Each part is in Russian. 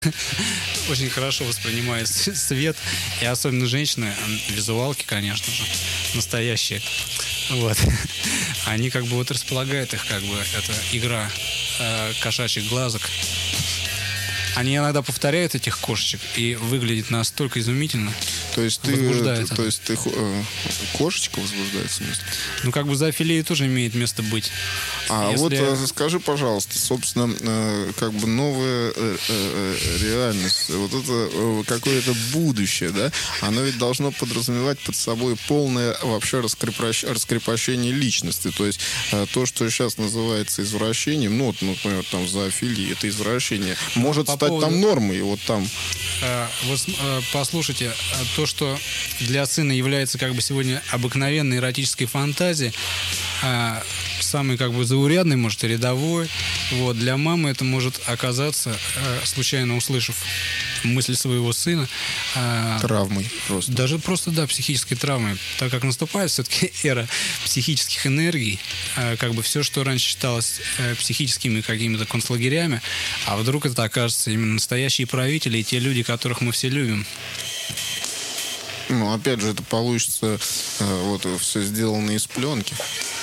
очень хорошо воспринимает свет, и особенно женщины, визуалки, конечно же, настоящие. Вот. Они как бы вот располагают их, как бы, это игра кошачьих глазок. Они иногда повторяют этих кошечек, и выглядит настолько изумительно. То есть ты кошечка возбуждает, в смысле? Ну, как бы зоофилия тоже имеет место быть. А вот скажи, пожалуйста, собственно, как бы новая реальность, вот это какое-то будущее, да, оно ведь должно подразумевать под собой полное вообще раскрепощение личности. То есть то, что сейчас называется извращением, ну, вот, например, там зоофилия, это извращение, может стать там нормой, вот там. Вот послушайте, то, что для сына является как бы сегодня обыкновенной эротической фантазией, самый как бы заурядный, может, и рядовой, вот, для мамы это может оказаться, случайно услышав мысль своего сына, травмой просто. Даже просто, да, психической травмой, так как наступает все-таки эра психических энергий, как бы все, что раньше считалось психическими какими-то концлагерями, а вдруг это окажется именно настоящие правители и те люди, которых мы все любим. Ну, опять же, это получится вот все сделано из пленки.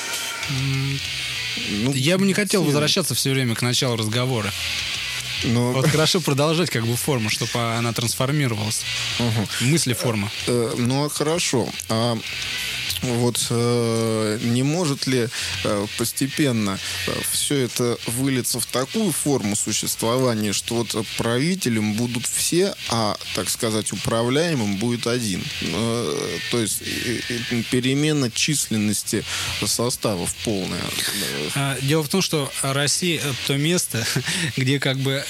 Ну, я бы не хотел возвращаться все время к началу разговора. Но... Вот хорошо продолжать как бы форму, чтобы она трансформировалась. Мысли форма. Ну, хорошо. Вот не может ли постепенно все это вылиться в такую форму существования, что вот правителем будут все, а, так сказать, управляемым будет один? То есть перемена численности составов полная. Дело в том, что Россия — то место, где как бы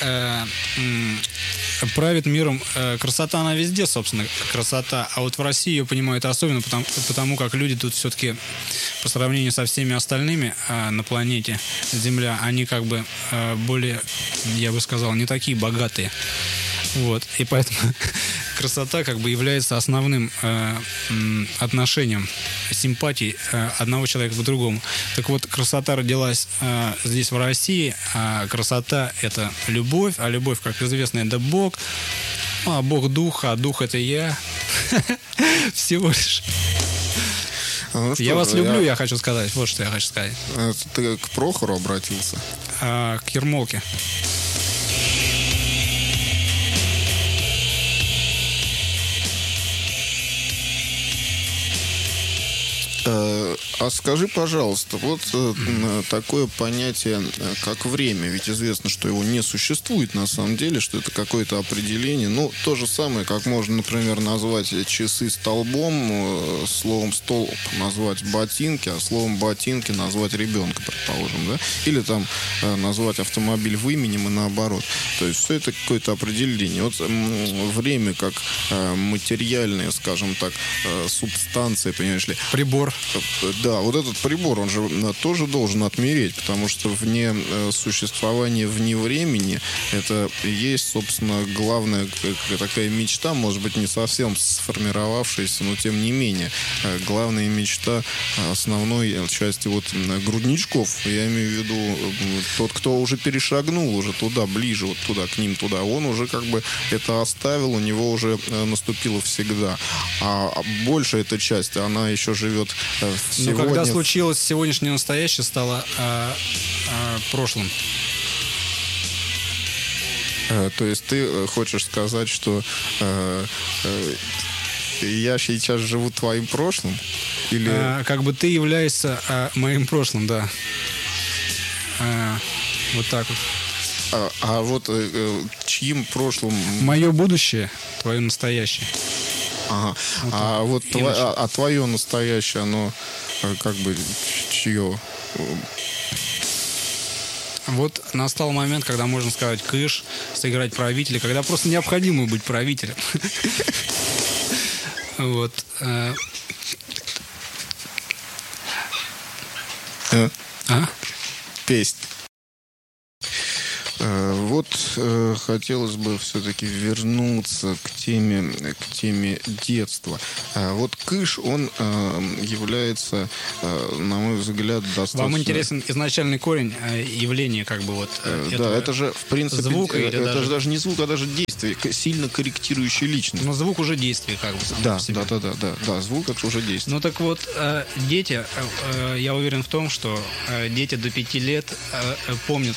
правит миром красота, она везде, собственно, красота. А вот в России ее понимают особенно, потому как люди тут все-таки по сравнению со всеми остальными на планете Земля, они как бы более, я бы сказал, не такие богатые. Вот. И поэтому красота как бы является основным отношением симпатии одного человека к другому. Так вот, красота родилась здесь, в России, а красота — это любовь, а любовь, как известно, это Бог, а Бог — дух, а дух — это я. Всего лишь. Ну, я вас люблю, я хочу сказать. Вот что я хочу сказать. Ты к Прохору обратился? К Ермолке. А скажи, пожалуйста, вот такое понятие, как время, ведь известно, что его не существует на самом деле, что это какое-то определение. Ну, то же самое, как можно, например, назвать часы столбом, словом столб назвать ботинки, а словом ботинки назвать ребенка, предположим, да? Или там назвать автомобиль в именем и наоборот. То есть все это какое-то определение. Вот время как материальная, скажем так, субстанция, понимаешь ли? Прибор. Да, вот этот прибор, он же тоже должен отмереть, потому что вне существования, вне времени, это и есть, собственно, главная такая мечта, может быть, не совсем сформировавшаяся, но тем не менее. Главная мечта основной части вот грудничков, я имею в виду тот, кто уже перешагнул уже туда, ближе вот туда, к ним туда, он уже как бы это оставил, у него уже наступило всегда. А большая эта часть, она еще живет сегодня. Но когда случилось сегодняшнее настоящее, стало прошлым. То есть ты хочешь сказать, что я сейчас живу твоим прошлым? Или... как бы ты являешься моим прошлым, да. Вот так вот. А вот чьим прошлым? Мое будущее, твое настоящее. Ага. Вот вот твое настоящее, оно как бы чье? Вот настал момент, когда можно сказать кыш, сыграть правителя, когда просто необходимо быть правителем. Вот. Песнь. Вот хотелось бы все-таки вернуться к теме детства. Вот Кыш, он является, на мой взгляд, достаточно... Вам интересен изначальный корень явления, как бы вот... Да, это же, в принципе, звук это же даже не звук, а даже действие, сильно корректирующий личность. Но звук уже действие, как бы, сам по себе. Да, звук это уже действие. Ну так вот, дети, я уверен в том, что дети до 5 лет помнят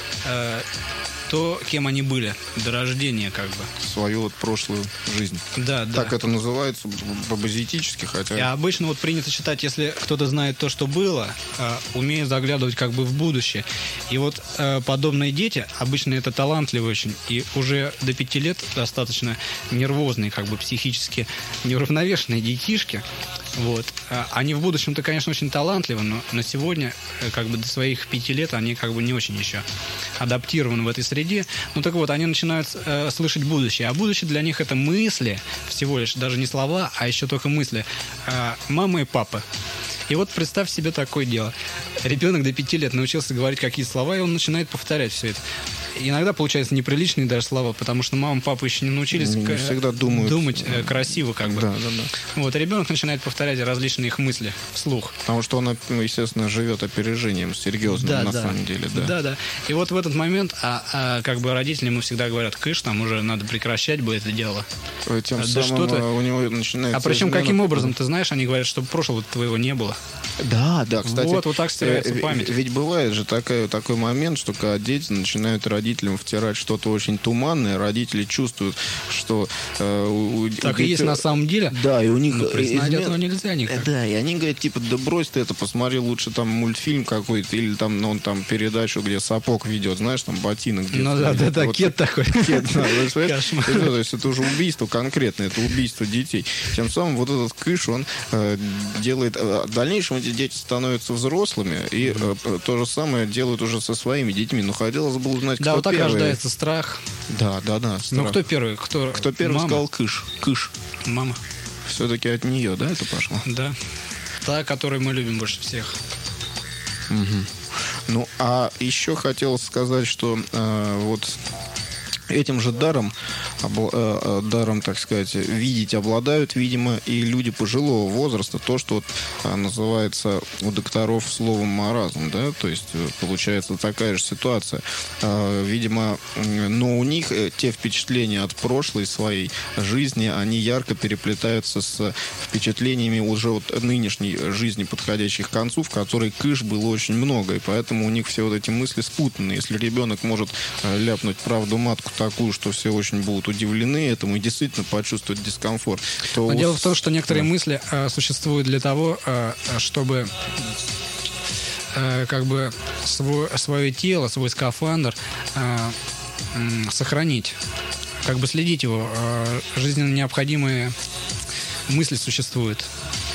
то, кем они были до рождения, как бы. Свою вот прошлую жизнь. Да. Так это называется бабазитически, хотя... И обычно вот принято считать, если кто-то знает то, что было, умеет заглядывать как бы в будущее. И вот подобные дети, обычно это талантливые очень, и уже до 5 лет достаточно нервозные, как бы психически неуравновешенные детишки. Вот. Они в будущем-то, конечно, очень талантливы, но на сегодня, как бы до своих 5 лет, они как бы не очень еще адаптированы в этой среде. Ну так вот, они начинают слышать будущее. А будущее для них это мысли, всего лишь, даже не слова, а еще только мысли. Мама и папа. И вот представь себе такое дело. Ребенок до 5 лет научился говорить какие-то слова, и он начинает повторять все это. Иногда получаются неприличные даже слова, потому что мама и папа еще не научились не всегда думать красиво, как бы. Да. Вот, и ребенок начинает повторять различные их мысли вслух. Потому что он, естественно, живет опережением серьезным, самом деле. Да. И вот в этот момент, как бы родители ему всегда говорят: Кыш, там уже надо прекращать бы это дело. Тем самым у него начинается... А причем каким образом, ты знаешь, они говорят, что прошлого твоего не было. Да, кстати. Вот так стирается память. Ведь бывает же такой момент, что когда дети начинают родителям втирать что-то очень туманное, родители чувствуют, что... так и есть на самом деле. Да, и у них... Но признать этого нельзя никак. Да, и они говорят, типа, да брось ты это, посмотри лучше там мультфильм какой-то, или там, там передачу, где сапог ведет, знаешь, там ботинок. Ну да, вот кет такой. Кет, да. То есть это уже убийство конкретное, это убийство детей. Тем самым вот этот Кыш, он делает... В дальнейшем эти дети становятся взрослыми, и то же самое делают уже со своими детьми. Но хотелось бы узнать, кто вот так первый. Рождается страх. Да, страх. Ну, кто первый? Кто первый мама? сказал Кыш? Мама. Все-таки от нее, да, это пошло? Да. Та, которую мы любим больше всех. Угу. Ну, а еще хотел сказать, что вот этим же даром, так сказать, видеть обладают, видимо, и люди пожилого возраста. То, что вот называется у докторов словом маразм, да, то есть получается такая же ситуация. Видимо, но у них те впечатления от прошлой своей жизни, они ярко переплетаются с впечатлениями уже вот нынешней жизни, подходящих к концу, в которой Кыш было очень много, и поэтому у них все вот эти мысли спутаны. Если ребенок может ляпнуть правду матку такую, что все очень будут удивлены этому и действительно почувствуют дискомфорт. Но дело в том, что некоторые мысли существуют для того, чтобы как бы свое тело, свой скафандр сохранить, как бы следить его. Жизненно необходимые мысли существуют.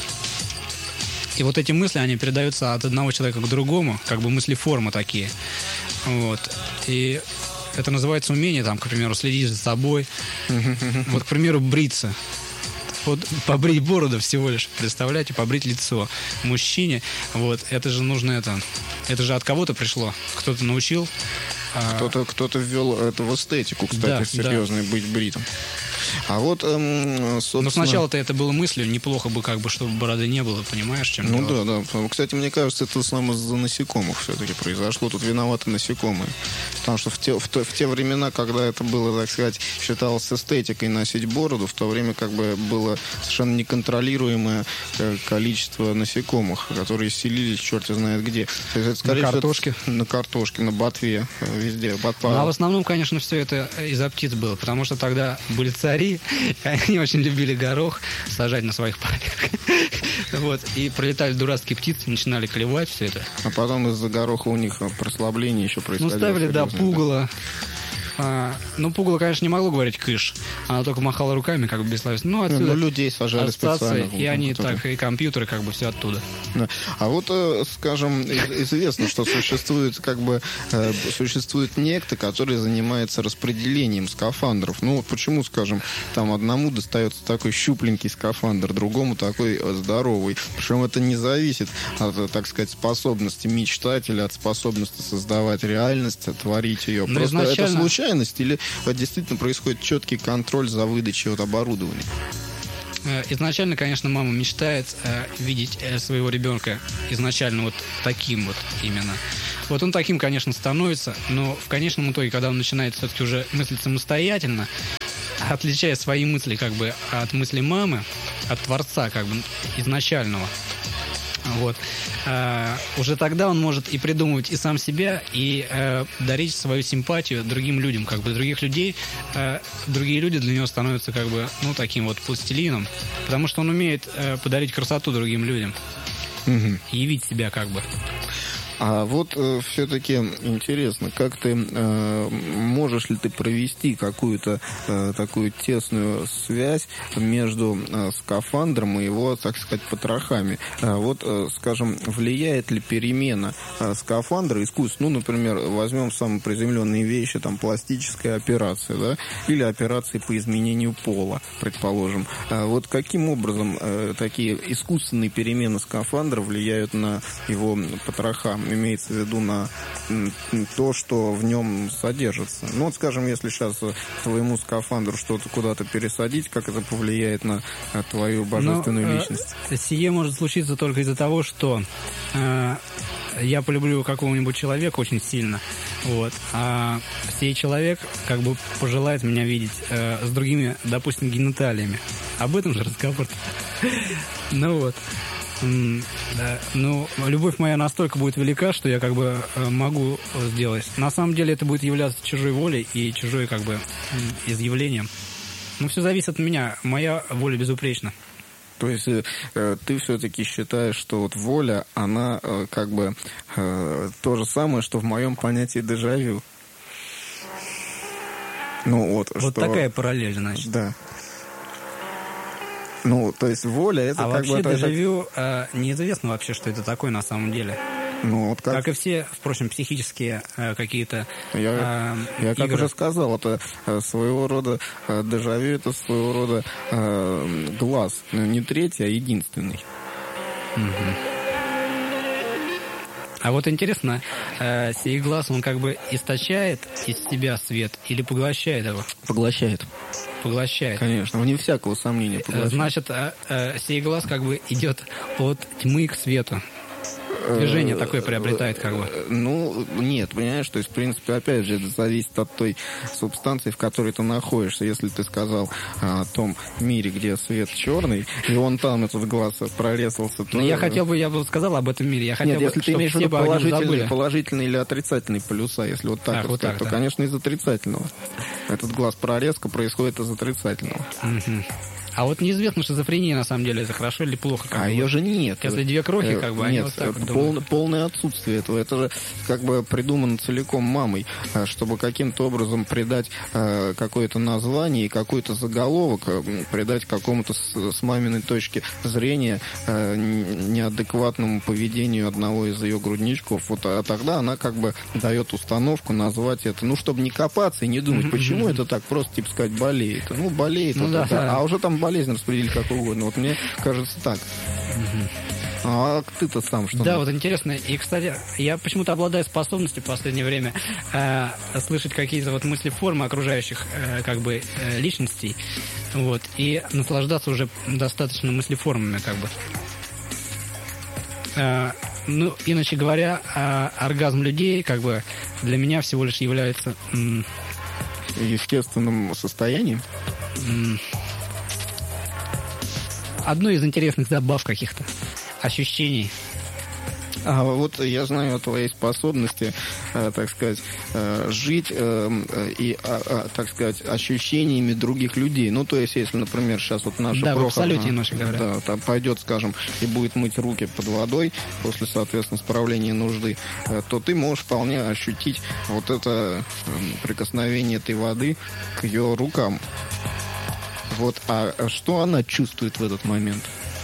И вот эти мысли, они передаются от одного человека к другому, как бы мысли-формы такие. Вот. И это называется умение, там, к примеру, следить за собой. Вот, к примеру, бриться. Вот побрить бороду всего лишь, представляете, побрить лицо мужчине. Вот, это же нужно это же от кого-то пришло. Кто-то научил. Кто-то ввел это в эстетику, кстати, серьезно, быть бритым. А вот, собственно... Но сначала-то это было мыслью, неплохо бы, как бы, чтобы бороды не было, понимаешь, чем Ну дело? Да. Кстати, мне кажется, это самое из-за насекомых все-таки произошло. Тут виноваты насекомые. Потому что в те времена, когда это было, так сказать, считалось эстетикой носить бороду, в то время как бы было совершенно неконтролируемое количество насекомых, которые селились черти знает где. То есть, это, скорее, на картошке. На картошке, на ботве, везде. А в основном, конечно, все это из-за птиц было, потому что тогда были цари, они очень любили горох сажать на своих полях. Вот. И пролетали дурацкие птицы, начинали клевать все это. А потом из-за гороха у них прослабление еще происходило. Ну, ставили, пугало. Пугало, конечно, не могло говорить «кыш». Она только махала руками, как бы бессловесно. Ну, отсюда людей сажали специально. И они так, и компьютеры, как бы все оттуда. Да. А вот, скажем, известно, что существует некто, который занимается распределением скафандров. Ну, вот почему, скажем, там одному достается такой щупленький скафандр, другому такой здоровый. Причем это не зависит от, так сказать, способности мечтать или от способности создавать реальность, творить ее. Просто это случайность или действительно происходит четкий контроль за выдачей от оборудования? Изначально, конечно, мама мечтает видеть своего ребенка изначально вот таким вот именно. Вот он таким, конечно, становится, но в конечном итоге, когда он начинает все-таки уже мыслить самостоятельно, отличая свои мысли как бы от мыслей мамы, от Творца как бы изначального, вот. Уже тогда он может и придумывать и сам себя, и дарить свою симпатию другим людям, как бы других людей. Другие люди для него становятся как бы, таким вот пластилином, потому что он умеет подарить красоту другим людям, явить себя как бы. А вот все-таки интересно, как ты можешь ли ты провести какую-то такую тесную связь между скафандром и его, так сказать, потрохами? Вот, скажем, влияет ли перемена скафандра искусственно? Например, возьмем самые приземленные вещи, там, пластическая операция, да, или операции по изменению пола, предположим. Вот каким образом такие искусственные перемены скафандра влияют на его потроха? Имеется в виду на то, что в нем содержится. Ну, вот, скажем, если сейчас твоему скафандру что-то куда-то пересадить, как это повлияет на твою божественную личность? Сие может случиться только из-за того, что я полюблю какого-нибудь человека очень сильно, вот, а сей человек как бы пожелает меня видеть с другими, допустим, гениталиями. Об этом же разговор. Любовь моя настолько будет велика, что я как бы могу сделать. На самом деле это будет являться чужой волей и чужой как бы изъявлением. Все зависит от меня. Моя воля безупречна. То есть ты все-таки считаешь, что вот воля, она как бы то же самое, что в моем понятии дежавю? Вот что... такая параллель, значит. Да. То есть воля это как вообще бы... дежавю неизвестно вообще, что это такое на самом деле. Как и все, впрочем, психические какие-то Я как уже сказал, это своего рода дежавю, это своего рода глаз. Не третий, а единственный. А вот интересно, сей глаз, он как бы источает из себя свет или поглощает его? Поглощает. Поглощает. Конечно, вне всякого сомнения поглощает. Значит, сей глаз как бы идет от тьмы к свету. Движение такое приобретает как бы. Нет, понимаешь, то есть, в принципе, опять же, это зависит от той субстанции, в которой ты находишься. Если ты сказал о том мире, где свет черный, и он там, этот глаз, прорезался, то... я бы сказал об этом мире. Если ты имеешь в виду положительные или отрицательные полюса, если вот так сказать, то, конечно, из отрицательного. Этот глаз прорезка происходит из отрицательного. А вот неизвестно, шизофрения на самом деле это хорошо или плохо. Ее же нет. Если две крохи, как бы, нет, они вот так полное отсутствие этого. Это же как бы придумано целиком мамой, чтобы каким-то образом придать какое-то название и какой-то заголовок, придать какому-то с маминой точки зрения неадекватному поведению одного из ее грудничков. А тогда она как бы дает установку назвать это, чтобы не копаться и не думать, почему это так, просто типа сказать болеет. Болеет. А уже там болезнь распределить как угодно. Вот мне кажется так. А ты-то сам что? Да, вот интересно. И, кстати, я почему-то обладаю способностью в последнее время слышать какие-то вот мысли формы окружающих как бы личностей. Вот. И наслаждаться уже достаточно мыслеформами как бы. Иначе говоря, оргазм людей как бы для меня всего лишь является... естественным состоянием? Одной из интересных забав каких-то, ощущений. А вот я знаю о твоей способности, так сказать, жить и, так сказать, ощущениями других людей. Ну, то есть, если, например, сейчас вот наша Да, Прохор, в абсолюте немножко говоря. Да, там пойдет, скажем, и будет мыть руки под водой после, соответственно, справления нужды, то ты можешь вполне ощутить вот это прикосновение этой воды к ее рукам. Вот, а что она чувствует в этот момент?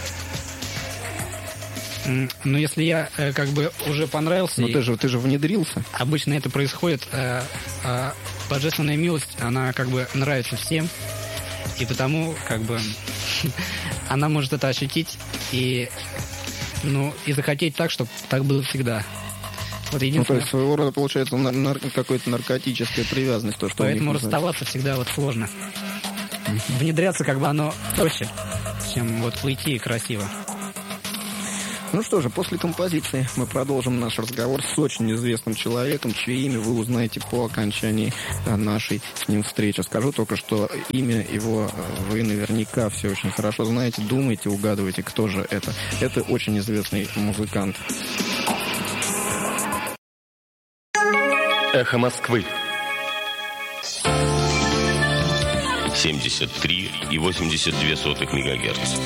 Ну, если я как бы уже понравился... Ну, ты же внедрился. Обычно это происходит... божественная милость, она как бы нравится всем, и потому как бы она может это ощутить и захотеть так, чтобы так было всегда. Вот единственное... Ну, то есть своего рода получается какая-то наркотическая привязанность. То, что поэтому расставаться всегда вот сложно. Внедряться как бы оно проще, чем вот уйти красиво. Ну что же, после композиции мы продолжим наш разговор с очень известным человеком, чье имя вы узнаете по окончании нашей с ним встречи. Скажу только, что имя его вы наверняка все очень хорошо знаете, думаете, угадываете, кто же это. Это очень известный музыкант. Эхо Москвы. 73,82 МГц.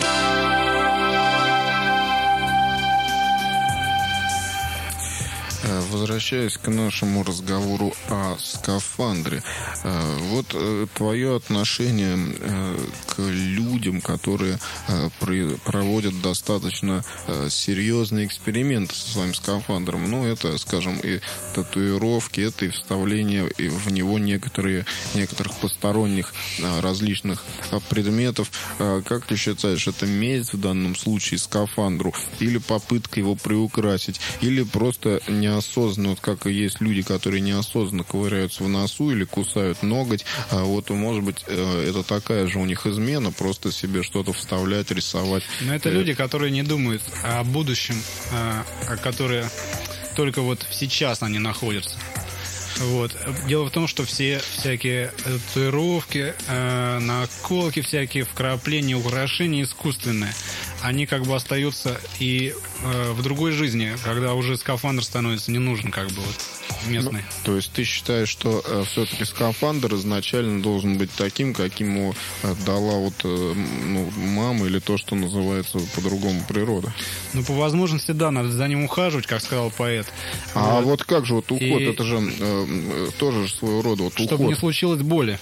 Возвращаясь к нашему разговору о скафандре, вот твое отношение к людям, которые проводят достаточно серьезные эксперименты со своим скафандром, ну, это, скажем, и татуировки, это и вставление в него некоторых посторонних различных предметов. Как ты считаешь, это месть в данном случае скафандру, или попытка его приукрасить, или просто неосознанно, вот как и есть люди, которые неосознанно ковыряются в носу или кусают ноготь, вот, может быть, это такая же у них измена, просто себе что-то вставлять, рисовать. Но это люди, которые не думают о будущем, которые только вот сейчас они находятся. Вот. Дело в том, что все всякие татуировки, наколки, всякие вкрапления, украшения искусственные, они как бы остаются и в другой жизни, когда уже скафандр становится не нужен, как бы вот местный. Ну, то есть ты считаешь, что все-таки скафандр изначально должен быть таким, каким его дала вот мама, или то, что называется по-другому природа? Ну, по возможности, да, надо за ним ухаживать, как сказал поэт. А вот как же вот уход, это же тоже своего рода вот чтобы уход. не случилось боли.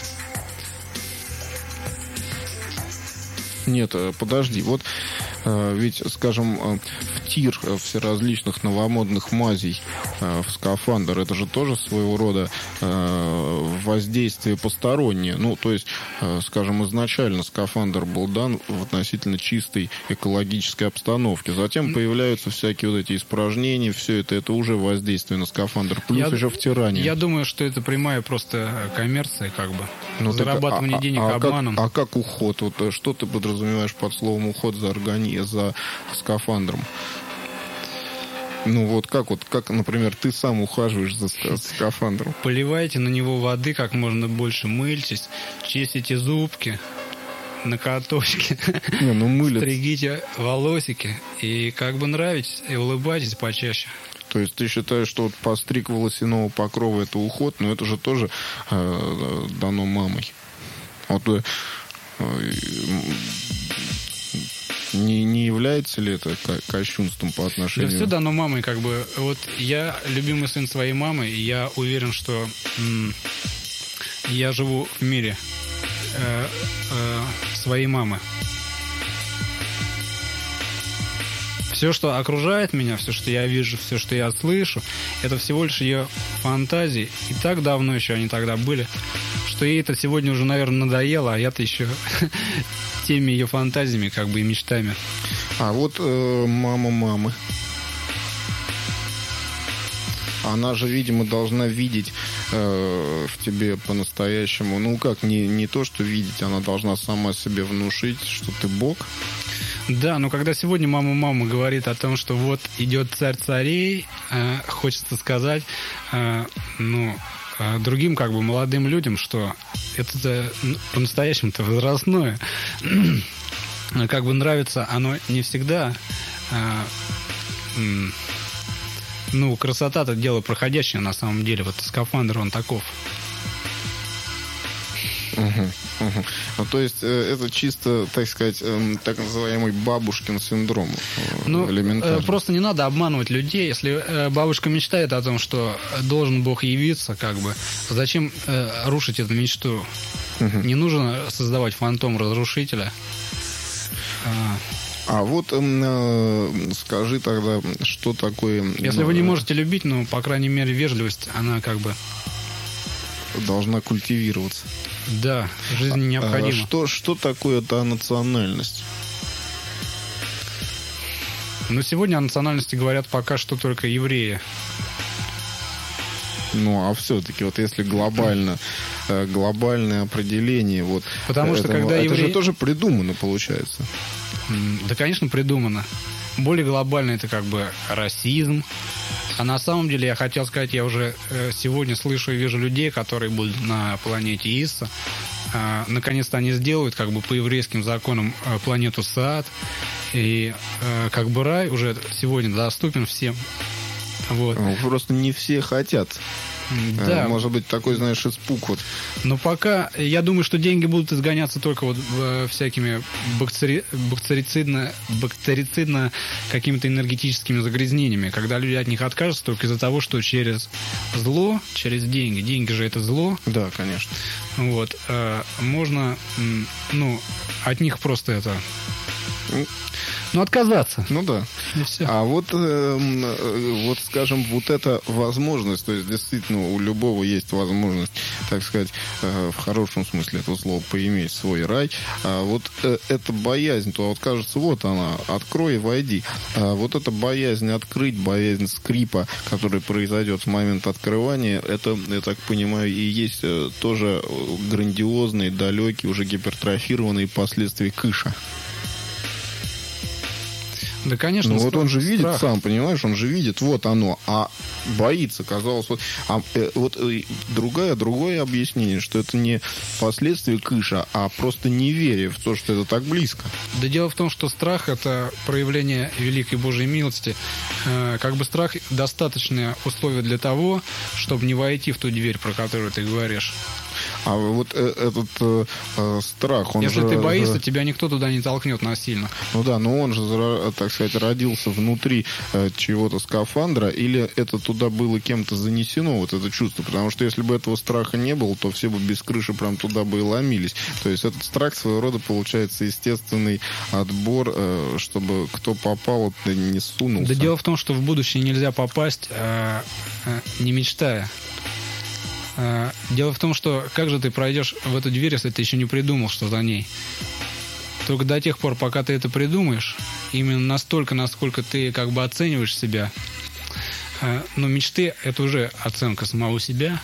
Нет, подожди, вот ведь, скажем, втир всеразличных новомодных мазей в скафандр, это же тоже своего рода воздействие постороннее. Ну, то есть, скажем, изначально скафандр был дан в относительно чистой экологической обстановке. Затем появляются всякие вот эти испражнения, все это уже воздействие на скафандр. Плюс еще втирание. Я думаю, что это прямая просто коммерция, как бы. Зарабатывание денег обманом. А как уход? Вот что ты подразумеваешь под словом уход за скафандром? Ну вот, как, например, ты сам ухаживаешь за скафандром? Поливайте на него воды как можно больше, мыльтесь, чистите зубки, ноготочки, стригите волосики и как бы нравитесь, и улыбайтесь почаще. То есть ты считаешь, что вот постриг волосяного покрова — это уход, но это же тоже дано мамой. Вот не является ли это кощунством по отношению? Да все дано мамой, как бы. Вот я любимый сын своей мамы, и я уверен, что я живу в мире своей мамы. Все, что окружает меня, все, что я вижу, все, что я слышу, это всего лишь ее фантазии. И так давно еще они тогда были, что ей это сегодня уже, наверное, надоело, а я-то еще теми ее фантазиями, как бы, и мечтами. А вот мама мамы. Она же, видимо, должна видеть в тебе по-настоящему. Ну как, не то, что видеть, она должна сама себе внушить, что ты Бог. Да, но когда сегодня мама говорит о том, что вот идет царь царей, хочется сказать, другим как бы молодым людям, что это по-настоящему-то возрастное. Как бы нравится оно не всегда Ну, красота-то дело проходящее на самом деле. Вот скафандр, он таков. Ну, то есть это чисто, так сказать, так называемый бабушкин синдром. Ну, Элементарно. просто не надо обманывать людей. Если бабушка мечтает о том, что должен Бог явиться, как бы, зачем рушить эту мечту? Не нужно создавать фантом разрушителя. А вот скажи тогда, что такое... Если вы не можете любить, ну, по крайней мере, вежливость, она как бы... должна культивироваться. Да, в жизни необходимо. Что такое та национальность? Но сегодня о национальности говорят пока что только евреи. Ну, а все-таки, вот если глобальное определение, вот... Потому что когда это евреи... же тоже придумано, получается. Да, конечно, придумано. Более глобально это как бы расизм. А на самом деле, я хотел сказать, я уже сегодня слышу и вижу людей, которые будут на планете Исса. Наконец-то они сделают как бы по еврейским законам планету Саад. И как бы рай уже сегодня доступен всем. Вот. Просто не все хотят. Да. Может быть, такой, знаешь, испуг вот. Но пока, я думаю, что деньги будут изгоняться только вот всякими бактерицидно какими-то энергетическими загрязнениями, когда люди от них откажутся только из-за того, что через зло, через деньги же это зло. Да, конечно. Вот, можно, ну, от них просто это... Ну, отказаться. Ну да. И все. А вот, скажем, вот эта возможность, то есть действительно у любого есть возможность, так сказать, в хорошем смысле этого слова, поиметь свой рай. А вот эта боязнь, то вот кажется, вот она, открой и войди. А вот эта боязнь открыть, боязнь скрипа, которая произойдет в момент открывания, это, я так понимаю, и есть тоже грандиозные, далекие, уже гипертрофированные последствия кыша. Да, конечно. Ну, вот он же видит страх. сам, понимаешь, он же видит, вот оно, а боится, казалось, вот, другое объяснение, что это не последствия кыша, а просто неверие в то, что это так близко. Да дело в том, что страх – это проявление великой Божьей милости. Как бы страх – достаточное условие для того, чтобы не войти в ту дверь, про которую ты говоришь. А вот этот страх, он Если же... ты боишься, тебя никто туда не толкнет насильно. Ну да, но он же, так сказать, родился внутри чего-то скафандра, или это туда было кем-то занесено, вот это чувство? Потому что если бы этого страха не было, то все бы без крыши прям туда бы и ломились. То есть этот страх своего рода получается естественный отбор, чтобы кто попал, не сунулся. Да дело в том, что в будущее нельзя попасть, не мечтая. Дело в том, что как же ты пройдешь в эту дверь, если ты еще не придумал, что за ней? Только до тех пор, пока ты это придумаешь, именно настолько, насколько ты как бы оцениваешь себя. Но мечты – это уже оценка самого себя.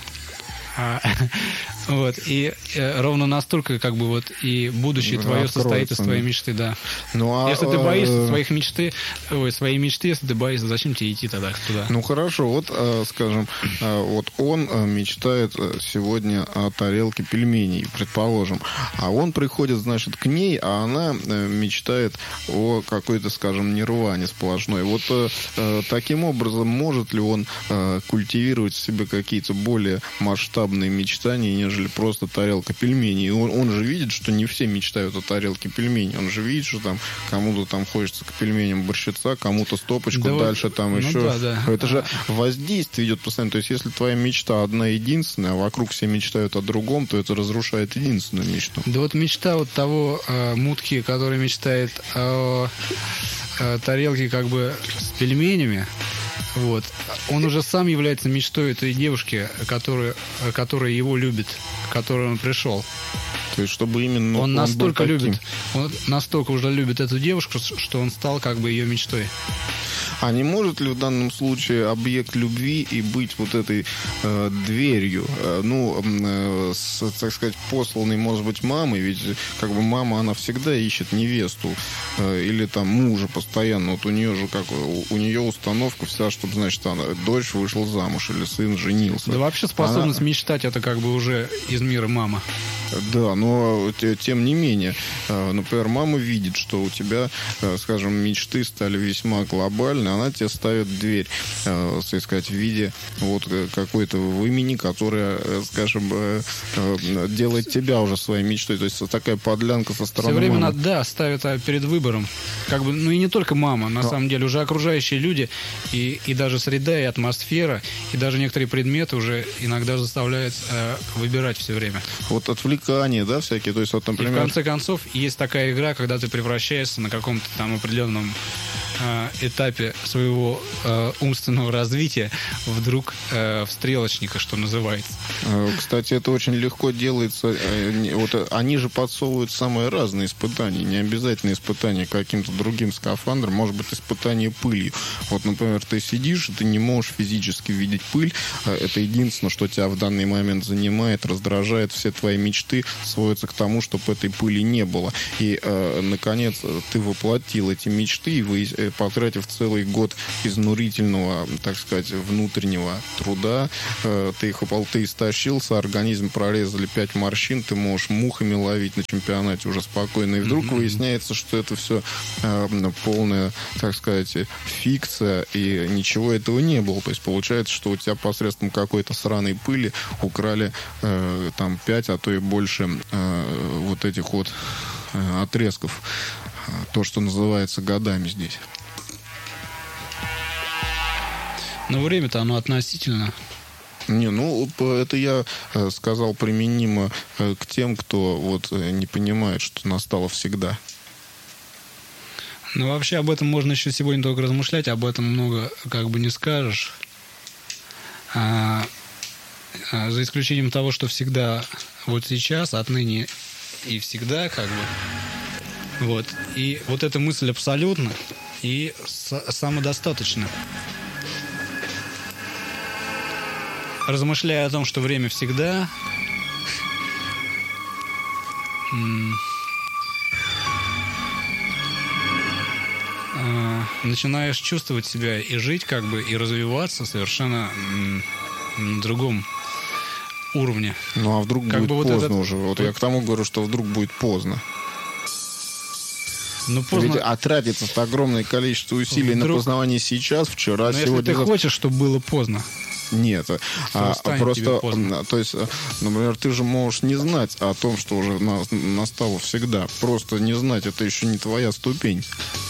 Вот, и ровно настолько, как бы, вот, и будущее твое состоит из твоей мечты, да. Ну, если ты боишься своей мечты, если ты боишься, зачем тебе идти тогда туда? Ну, хорошо, вот, скажем, вот он мечтает сегодня о тарелке пельменей, предположим, а он приходит, значит, к ней, а она мечтает о какой-то, скажем, нирване сплошной. Вот таким образом может ли он культивировать в себе какие-то более масштабные мечтания, нежели просто тарелка пельменей? Он же видит, что не все мечтают о тарелке пельменей. Он же видит, что там кому-то там хочется к пельменям борщица, кому-то стопочку, да, дальше там еще. Да. Это же воздействие идет постоянно. То есть, если твоя мечта одна единственная, а вокруг все мечтают о другом, то это разрушает единственную мечту. Да вот мечта вот того мутки, который мечтает о тарелке как бы с пельменями, вот. Он уже сам является мечтой этой девушки, которая его любит, к которой он пришел. То есть, чтобы именно он настолько любит, он настолько уже любит эту девушку, что он стал как бы ее мечтой. А не может ли в данном случае объект любви и быть вот этой дверью, так сказать, посланной, может быть, мамой? Ведь как бы мама, она всегда ищет невесту или там мужа постоянно. Вот у нее же у нее установка вся, чтобы, значит, дочь вышла замуж или сын женился. Да вообще способность мечтать, это как бы уже из мира мама. Да, но тем не менее, например, мама видит, что у тебя, скажем, мечты стали весьма глобальны, она тебе ставит дверь, так сказать, в виде вот какой-то имени, которая, скажем, делает тебя уже своей мечтой. То есть такая подлянка со стороны Все время мамы. да, ставят перед выбором. Как бы, ну и не только мама, на самом деле, уже окружающие люди, и даже среда, и атмосфера, и даже некоторые предметы уже иногда заставляют выбирать все время. Вот отвлекания, да, всякие. То есть, вот, например... И в конце концов, есть такая игра, когда ты превращаешься на каком-то там определенном этапе своего умственного развития вдруг в стрелочника, что называется. Кстати, это очень легко делается. Вот они же подсовывают самые разные испытания. Не обязательно испытания каким-то другим скафандром. Может быть, испытание пылью. Вот, например, ты сидишь, и ты не можешь физически видеть пыль. Это единственное, что тебя в данный момент занимает, раздражает. Все твои мечты сводятся к тому, чтобы этой пыли не было. И, наконец, ты воплотил эти мечты, и потратив целый год изнурительного, так сказать, внутреннего труда, ты истощился, организм прорезали 5 морщин, ты можешь мухами ловить на чемпионате уже спокойно. И вдруг выясняется, что это все полная, так сказать, фикция, и ничего этого не было. То есть получается, что у тебя посредством какой-то сраной пыли украли там 5, а то и больше вот этих вот отрезков. То, что называется годами здесь. Но время-то оно относительно. Не, ну, это я сказал применимо к тем, кто вот не понимает, что настало всегда. Ну, вообще об этом можно еще сегодня только размышлять, об этом много как бы не скажешь. За исключением того, что всегда вот сейчас, отныне и всегда как бы. Вот. И вот эта мысль абсолютно и самодостаточна. Размышляя о том, что время всегда, начинаешь чувствовать себя и жить как бы, и развиваться совершенно на другом уровне. Ну, а вдруг как будет бы поздно уже? Вот я к тому говорю, что вдруг будет поздно. Ну, поздно. Ведь тратится огромное количество усилий на познавание сейчас, вчера, но сегодня. Если ты хочешь, чтобы было поздно. Нет, просто, то есть, например, ты же можешь не знать о том, что уже настало всегда. Просто не знать, это еще не твоя ступень.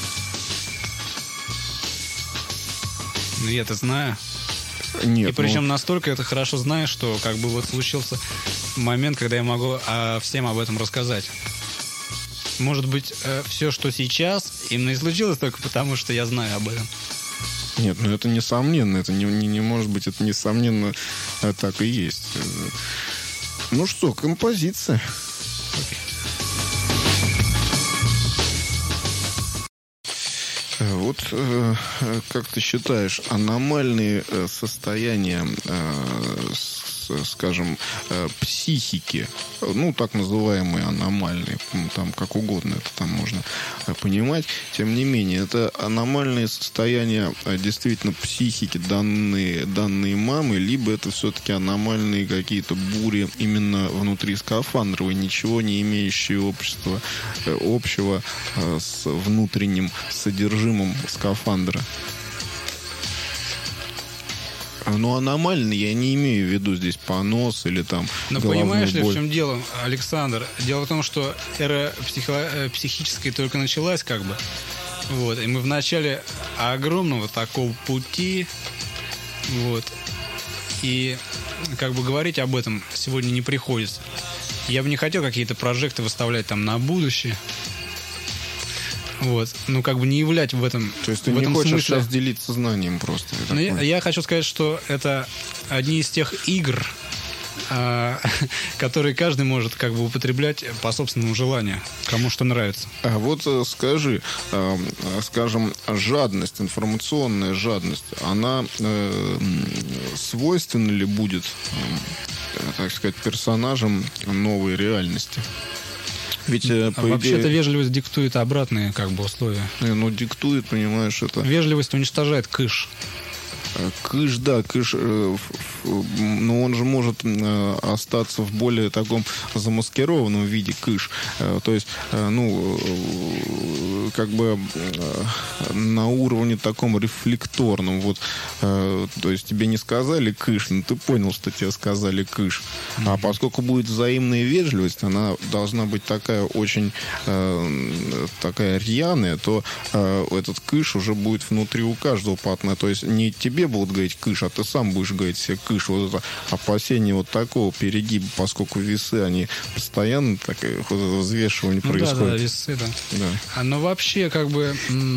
Ну, я-то знаю. Нет, и причем настолько это хорошо знаю, что как бы вот случился момент, когда я могу всем об этом рассказать. Может быть, все, что сейчас, именно и случилось только потому, что я знаю об этом. Нет, ну это несомненно. Это не может быть, это несомненно так и есть. Ну что, композиция. Вот как ты считаешь, аномальные состояния, скажем, психики, ну, так называемые аномальные, там, как угодно это там можно понимать, тем не менее, это аномальные состояния действительно психики, данные мамы, либо это все-таки аномальные какие-то бури именно внутри скафандровой, ничего не имеющие общего с внутренним содержимым скафандра. Ну, аномально я не имею в виду здесь понос или там головную боль. Понимаешь ли, в чем дело, Александр? Дело в том, что эра психическая только началась, как бы. Вот. И мы в начале огромного такого пути. Вот. И как бы говорить об этом сегодня не приходится. Я бы не хотел какие-то прожекты выставлять там на будущее. Вот. Ну, как бы не являть в этом. То есть ты не хочешь сейчас делиться знанием просто? Я хочу сказать, что это одни из тех игр, которые каждый может как бы употреблять по собственному желанию, кому что нравится. А вот скажи, скажем, жадность, информационная жадность, она свойственна ли будет, так сказать, персонажам новой реальности? Ведь, вообще-то вежливость диктует обратные как бы условия. Ну, диктует, понимаешь, это... Вежливость уничтожает кыш. Кыш, да, кыш но он же может остаться в более таком замаскированном виде кыш. То есть, как бы на уровне таком рефлекторном. Вот, то есть тебе не сказали кыш, но ты понял, что тебе сказали кыш. А поскольку будет взаимная вежливость, она должна быть такая очень такая рьяная, то этот кыш уже будет внутри у каждого партнера. То есть не тебе будут говорить кыш, а ты сам будешь говорить себе кыш. Вот это опасение вот такого перегиба, поскольку весы, они постоянно такое взвешивание происходит. Да, весы, да. Но вообще, как бы,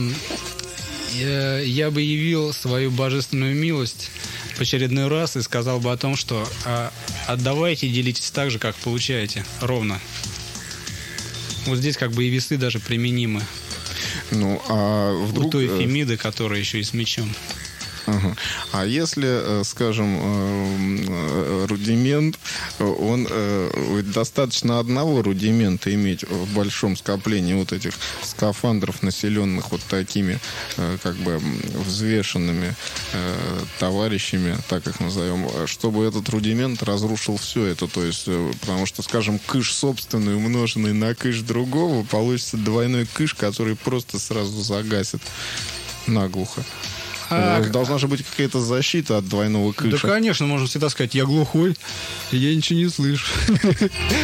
я бы явил свою божественную милость в очередной раз и сказал бы о том, что отдавайте, делитесь так же, как получаете, ровно. Вот здесь как бы и весы даже применимы. Ну, а вдруг... У той Фемиды, которая еще и с мечом. Ага. А если, скажем, рудимент, он достаточно одного рудимента иметь в большом скоплении вот этих скафандров, населенных вот такими как бы взвешенными товарищами, так их назовем, чтобы этот рудимент разрушил все это. То есть, потому что, скажем, кыш собственный, умноженный на кыш другого, получится двойной кыш, который просто сразу загасит наглухо. Должна же быть какая-то защита от двойного кыша. Да, конечно, можно всегда сказать, я глухой, и я ничего не слышу.